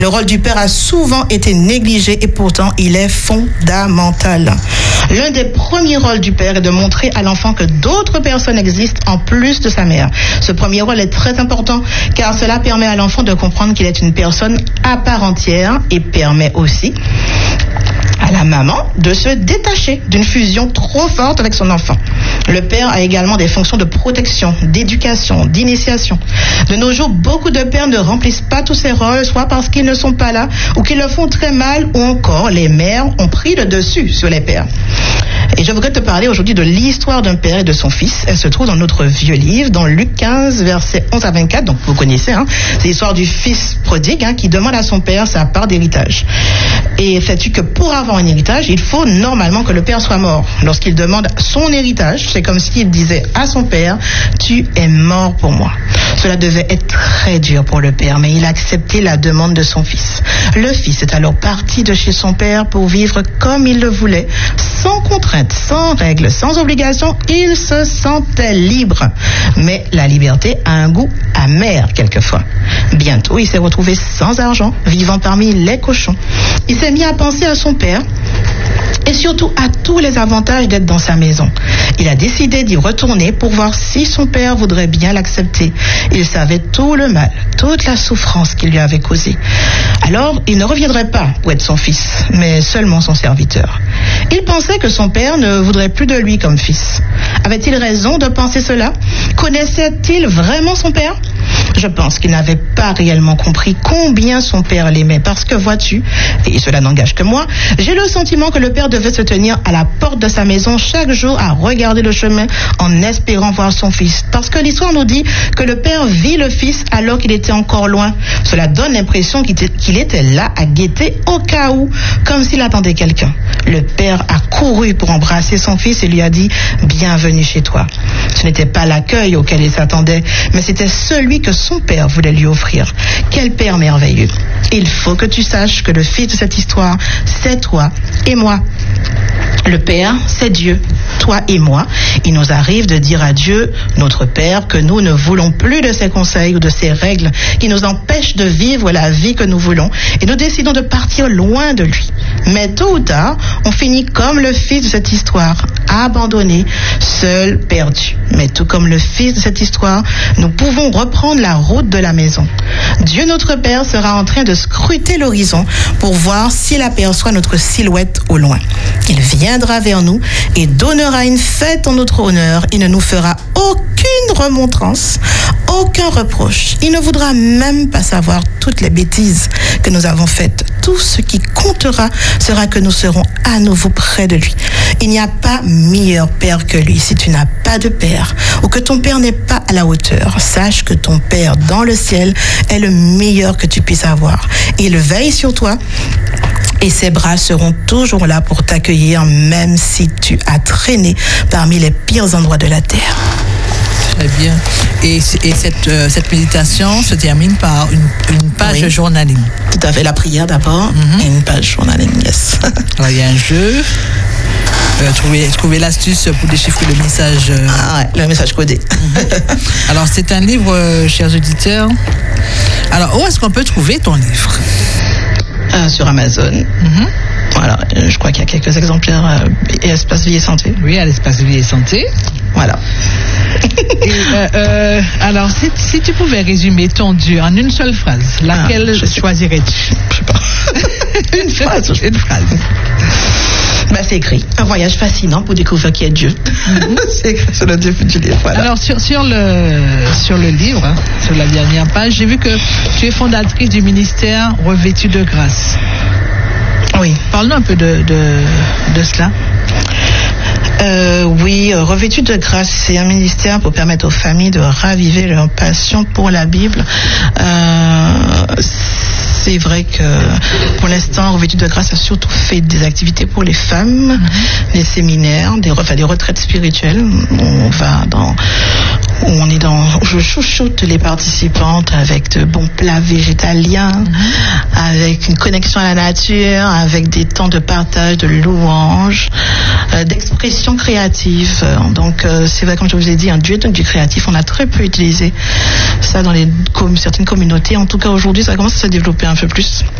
Le rôle du père a souvent été négligé et pourtant il est fondamental. L'un des premiers rôles du père est de montrer à l'enfant que d'autres personnes existent en plus de sa mère. Ce premier rôle est très important car cela permet à l'enfant de comprendre qu'il est une personne à part entière et permet aussi à la maman de se détacher d'une fusion trop forte avec son enfant. Le père a également des fonctions de protection, d'éducation, d'initiation. De nos jours, beaucoup de pères ne remplissent pas tous ces rôles, soit parce qu'ils ne sont pas là ou qu'ils le font très mal, ou encore les mères ont pris le dessus sur les pères. Et je voudrais te parler aujourd'hui de l'histoire d'un père et de son fils. Elle se trouve dans notre vieux livre, dans Luc 15, versets 11 à 24. Donc vous connaissez, c'est l'histoire du fils prodigue qui demande à son père sa part d'héritage. Et sais-tu que pour avoir un héritage, il faut normalement que le père soit mort. Lorsqu'il demande son héritage, c'est comme s'il disait à son père, tu es mort pour moi. Cela devait être très dur pour le père, mais il a accepté la demande de son fils. Le fils est alors parti de chez son père pour vivre comme il le voulait, sans contrainte, sans règles, sans obligation. Il se sentait libre. Mais la liberté a un goût amer quelquefois. Bientôt, il s'est retrouvé sans argent, vivant parmi les cochons. Il s'est mis à penser à son père et surtout à tous les avantages d'être dans sa maison. Il a décidé d'y retourner pour voir si son père voudrait bien l'accepter. Il savait tout le mal, toute la souffrance qu'il lui avait causée. Alors, il ne reviendrait pas pour être son fils, mais seulement son serviteur. Il pensait que son père ne voudrait plus de lui comme fils. Avait-il raison de penser cela? Connaissait-il vraiment son père? Je pense qu'il n'avait pas réellement compris combien son père l'aimait, parce que vois-tu, et cela n'engage que moi, j'ai le sentiment que le père devait se tenir à la porte de sa maison chaque jour à regarder le chemin en espérant voir son fils. Parce que l'histoire nous dit que le père vit le fils alors qu'il était encore loin. Cela donne l'impression qu'il était là à guetter au cas où, comme s'il attendait quelqu'un. Le père a couru pour embrasser son fils et lui a dit « Bienvenue chez toi ». Ce n'était pas l'accueil auquel il s'attendait, mais c'était celui que son père voulait lui offrir. Quel père merveilleux! Il faut que tu saches que le fils de cette histoire, c'est toi et moi. Le Père, c'est Dieu, toi et moi. Il nous arrive de dire à Dieu, notre Père, que nous ne voulons plus de ses conseils ou de ses règles qui nous empêchent de vivre la vie que nous voulons et nous décidons de partir loin de lui. Mais tôt ou tard, on finit comme le fils de cette histoire, abandonné, seul, perdu. Mais tout comme le fils de cette histoire, nous pouvons reprendre la route de la maison. Dieu notre Père sera en train de scruter l'horizon pour voir s'il aperçoit notre silhouette au loin. Il viendra vers nous et donnera une fête en notre honneur. Il ne nous fera aucune remontrance, aucun reproche. Il ne voudra même pas savoir toutes les bêtises que nous avons faites. Tout ce qui comptera sera que nous serons à nouveau près de lui. Il n'y a pas meilleur père que lui. Si tu n'as pas de père ou que ton père n'est pas à la hauteur, sache que ton père dans le ciel est le meilleur que tu puisses avoir. Il veille sur toi et ses bras seront toujours là pour t'accueillir, même si tu as traîné parmi les pires endroits de la terre. Très bien. Et cette méditation se termine par une page de journaling. Tout à fait. La prière d'abord et une page journaling, yes. Alors, il y a un jeu. Trouver l'astuce pour déchiffrer le message. Le message codé. Alors, c'est un livre, chers auditeurs. Alors, où est-ce qu'on peut trouver ton livre? Sur Amazon. Voilà, je crois qu'il y a quelques exemplaires à Espace Vie et Santé. Oui, à l'Espace Vie et Santé. Voilà. Et, alors, si tu pouvais résumer ton Dieu en une seule phrase, laquelle choisirais-tu? Je sais pas. Une phrase. C'est écrit. Un voyage fascinant pour découvrir qui est Dieu. C'est écrit sur le début du livre. Voilà. Alors, sur le livre, sur la dernière page, j'ai vu que tu es fondatrice du ministère Revêtu de grâce. Oui. Parle-nous un peu de cela. Oui, Revêtu de grâce, c'est un ministère pour permettre aux familles de raviver leur passion pour la Bible. C'est vrai que pour l'instant, Revêtu de grâce a surtout fait des activités pour les femmes, des séminaires, des retraites spirituelles. Je chouchoute les participantes avec de bons plats végétaliens, avec une connexion à la nature, avec des temps de partage, de louanges, d'expression créative. Donc c'est vrai, comme je vous ai dit, Dieu est un Dieu créatif. On a très peu utilisé ça dans certaines communautés. En tout cas aujourd'hui, ça commence à se développer un peu plus.